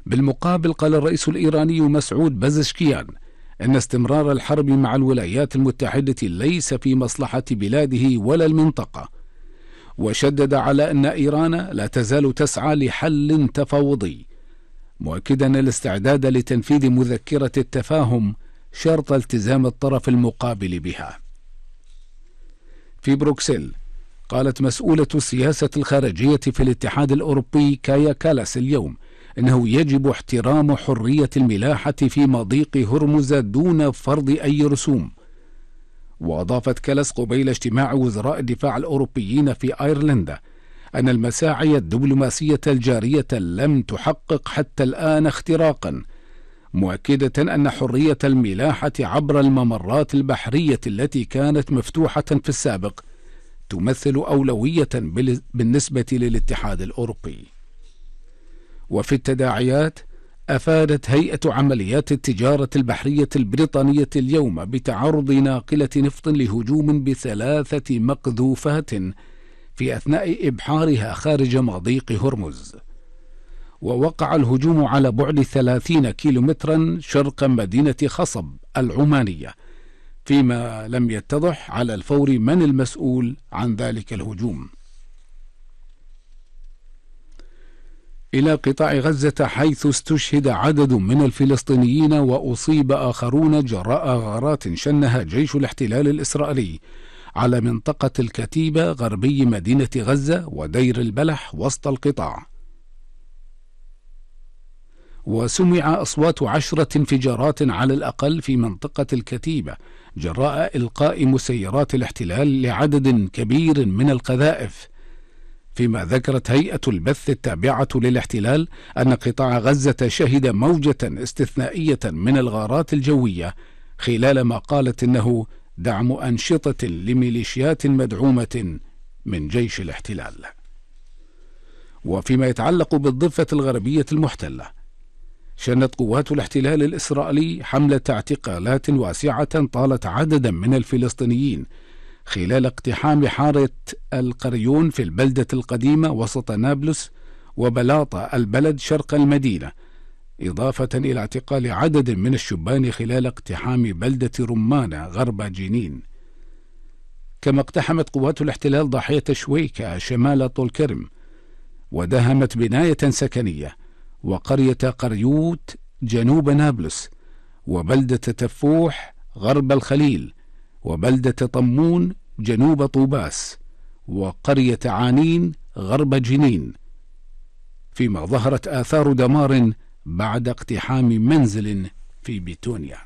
بالمقابل قال الرئيس الإيراني مسعود بزشكيان أن استمرار الحرب مع الولايات المتحدة ليس في مصلحة بلاده ولا المنطقة، وشدد على أن إيران لا تزال تسعى لحل تفاوضي، مؤكدا الاستعداد لتنفيذ مذكرة التفاهم شرط التزام الطرف المقابل بها. في بروكسل قالت مسؤولة السياسة الخارجية في الاتحاد الأوروبي كايا كالاس اليوم إنه يجب احترام حرية الملاحة في مضيق هرمز دون فرض أي رسوم. وأضافت كالاس قبيل اجتماع وزراء الدفاع الأوروبيين في أيرلندا أن المساعي الدبلوماسية الجارية لم تحقق حتى الآن اختراقا، مؤكدة أن حرية الملاحة عبر الممرات البحرية التي كانت مفتوحة في السابق تمثل أولوية بالنسبة للاتحاد الأوروبي. وفي التداعيات أفادت هيئة عمليات التجارة البحرية البريطانية اليوم بتعرض ناقلة نفط لهجوم ب3 مقذوفات في أثناء إبحارها خارج مضيق هرمز، ووقع الهجوم على بعد 30 كيلومترا شرق مدينة خصب العمانية، فيما لم يتضح على الفور من المسؤول عن ذلك الهجوم. إلى قطاع غزة، حيث استشهد عدد من الفلسطينيين وأصيب آخرون جراء غارات شنها جيش الاحتلال الإسرائيلي على منطقة الكتيبة غربي مدينة غزة ودير البلح وسط القطاع. وسمع أصوات 10 انفجارات على الأقل في منطقة الكتيبة جراء إلقاء مسيرات الاحتلال لعدد كبير من القذائف، فيما ذكرت هيئة البث التابعة للاحتلال أن قطاع غزة شهد موجة استثنائية من الغارات الجوية، خلال ما قالت إنه دعم أنشطة لميليشيات مدعومة من جيش الاحتلال. وفيما يتعلق بالضفة الغربية المحتلة، شنت قوات الاحتلال الإسرائيلي حملة اعتقالات واسعة طالت عددا من الفلسطينيين خلال اقتحام حارة القريون في البلدة القديمة وسط نابلس وبلاطة البلد شرق المدينة، إضافة إلى اعتقال عدد من الشبان خلال اقتحام بلدة رمانة غرب جنين. كما اقتحمت قوات الاحتلال ضاحية شويكة شمال طول كرم، وداهمت بناية سكنية وقرية قريوت جنوب نابلس، وبلدة تفوح غرب الخليل، وبلدة طمون جنوب طوباس، وقرية عانين غرب جنين، فيما ظهرت آثار دمار بعد اقتحام منزل في بيتونيا.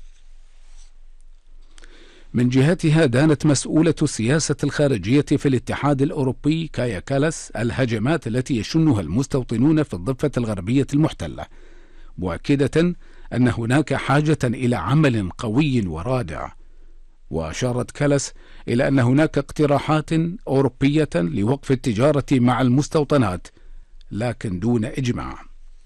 من جهتها دانت مسؤولة السياسة الخارجية في الاتحاد الأوروبي كايا كالاس الهجمات التي يشنها المستوطنون في الضفة الغربية المحتلة، مؤكدة أن هناك حاجة إلى عمل قوي ورادع. وأشارت كالاس إلى أن هناك اقتراحات أوروبية لوقف التجارة مع المستوطنات، لكن دون إجماع.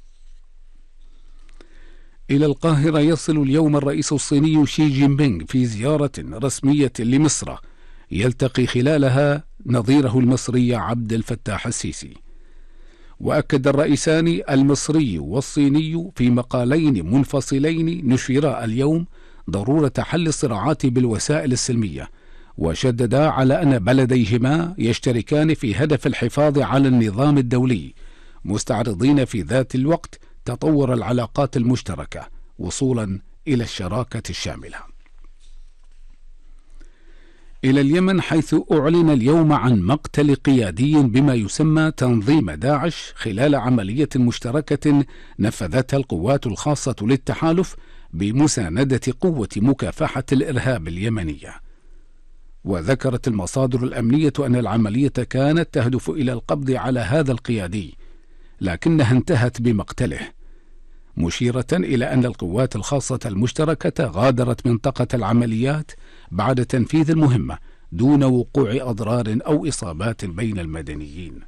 إلى القاهرة يصل اليوم الرئيس الصيني شي جين بينغ في زيارة رسمية لمصر يلتقي خلالها نظيره المصري عبد الفتاح السيسي. وأكد الرئيسان المصري والصيني في مقالين منفصلين نشرا اليوم ضرورة حل الصراعات بالوسائل السلمية، وشددا على أن بلديهما يشتركان في هدف الحفاظ على النظام الدولي، مستعرضين في ذات الوقت تطور العلاقات المشتركة وصولا إلى الشراكة الشاملة. إلى اليمن، حيث أعلن اليوم عن مقتل قيادي بما يسمى تنظيم داعش خلال عملية مشتركة نفذتها القوات الخاصة للتحالف بمساندة قوة مكافحة الإرهاب اليمنية. وذكرت المصادر الأمنية أن العملية كانت تهدف إلى القبض على هذا القيادي، لكنها انتهت بمقتله، مشيرة إلى أن القوات الخاصة المشتركة غادرت منطقة العمليات بعد تنفيذ المهمة دون وقوع أضرار أو إصابات بين المدنيين.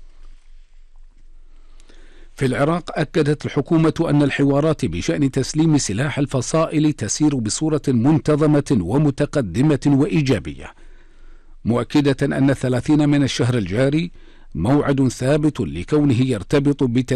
في العراق، أكدت الحكومة أن الحوارات بشأن تسليم سلاح الفصائل تسير بصورة منتظمة ومتقدمة وإيجابية، مؤكدة أن 30 من الشهر الجاري موعد ثابت لكونه يرتبط